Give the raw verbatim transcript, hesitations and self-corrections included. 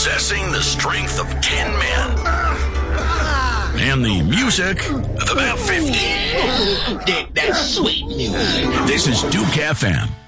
possessing the strength of ten men. And the music of about fifty. That, that's sweet music. This is Duke F M.